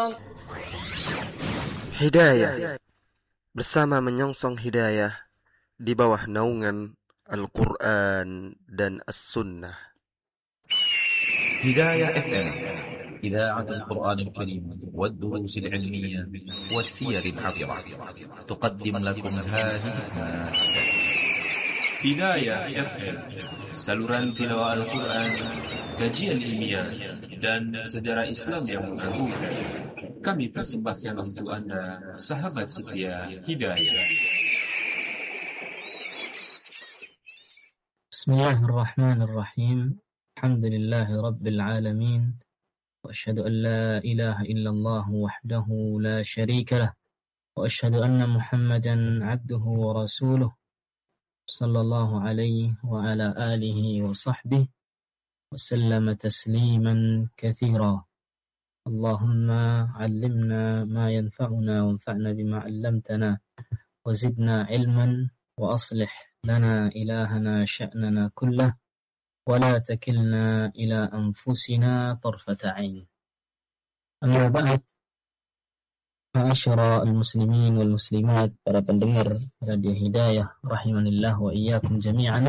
Hidayah bersama menyongsong hidayah di bawah naungan Al-Quran dan As-Sunnah. هداية FM إذاعة القرآن الكريم والدروس العلمية والسير العطرة تقدم لكم هذه المادة. Hidayah FM, saluran tilawah Al-Quran, kajian ilmiah, dan sejarah Islam yang menggabungkan. Kami persembahkan untuk Anda, sahabat setia Hidayah. Bismillahirrahmanirrahim. Alhamdulillahi Rabbil Alamin. Wa ashhadu an la ilaha illallah wahdahu la sharika lah. Wa ashhadu anna Muhammadan abduhu wa rasuluh. Sallallahu alaihi wa ala alihi wa sahbihi wa sallama tasliman kathira. Allahumma allimna ma yanfa'una wanfa'na bima 'allamtana wa zidna ilman wa aslih lana ilahana sya'nana kullah wa la takilna ila anfusina tarfata 'ain. Amma ba'd. Ma'asyara al-muslimin wal muslimat, para pendengar Radio Hidayah rahimanillah wa iyyakum jami'an.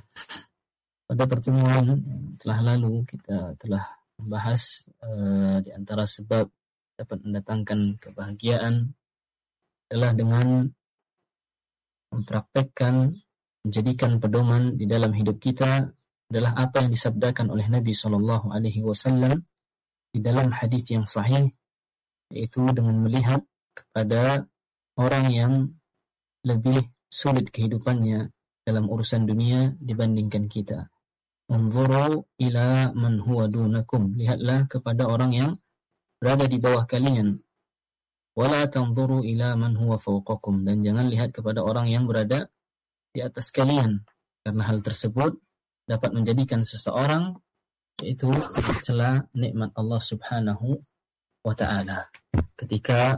Pada pertemuan telah lalu kita telah membahas di antara sebab dapat mendatangkan kebahagiaan adalah dengan mempraktekkan, menjadikan pedoman di dalam hidup kita adalah apa yang disabdakan oleh Nabi SAW di dalam hadis yang sahih, yaitu dengan melihat kepada orang yang lebih sulit kehidupannya dalam urusan dunia dibandingkan kita. Unzuru ila man huwa dunakum, lihatlah kepada orang yang berada di bawah kalian. Wala tanzuru ila man huwa fawqakum, dan jangan lihat kepada orang yang berada di atas kalian, karena hal tersebut dapat menjadikan seseorang yaitu mencela nikmat Allah Subhanahu wa ta'ala. Ketika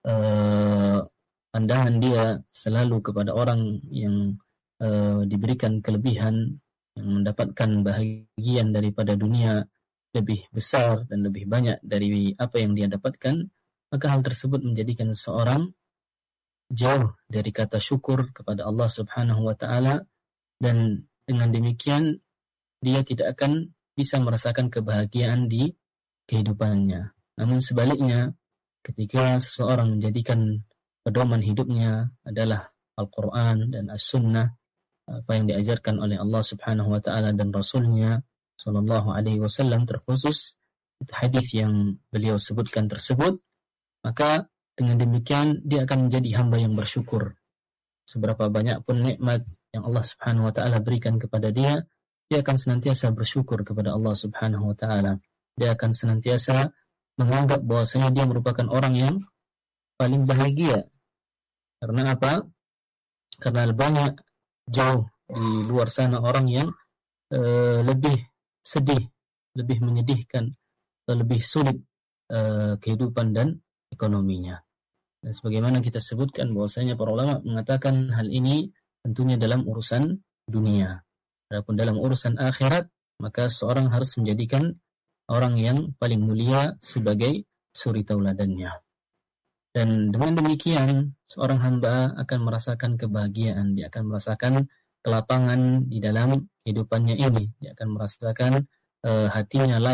pandangan dia selalu kepada orang yang diberikan kelebihan, yang mendapatkan bahagian daripada dunia lebih besar dan lebih banyak dari apa yang dia dapatkan, maka hal tersebut menjadikan seseorang jauh dari kata syukur kepada Allah Subhanahu wa ta'ala, dan dengan demikian dia tidak akan bisa merasakan kebahagiaan di kehidupannya. Namun sebaliknya, ketika seseorang menjadikan pedoman hidupnya adalah Al-Quran dan As-Sunnah, apa yang diajarkan oleh Allah Subhanahu wa ta'ala dan Rasulnya Sallallahu Alaihi Wasallam, terkhusus hadis yang beliau sebutkan tersebut, maka dengan demikian dia akan menjadi hamba yang bersyukur. Seberapa banyak pun nikmat yang Allah Subhanahu wa ta'ala berikan kepada dia, dia akan senantiasa bersyukur kepada Allah Subhanahu wa ta'ala. Dia akan senantiasa menganggap bahwasanya dia merupakan orang yang paling bahagia. Karena apa? Karena banyak jauh di luar sana orang yang lebih sedih, lebih menyedihkan, atau lebih sulit kehidupan dan ekonominya. Dan sebagaimana kita sebutkan bahwasanya para ulama mengatakan hal ini tentunya dalam urusan dunia. Adapun dalam urusan akhirat, maka seorang harus menjadikan orang yang paling mulia sebagai suri tauladannya. Dan dengan demikian, seorang hamba akan merasakan kebahagiaan, dia akan merasakan kelapangan di dalam kehidupannya ini, dia akan merasakan hatinya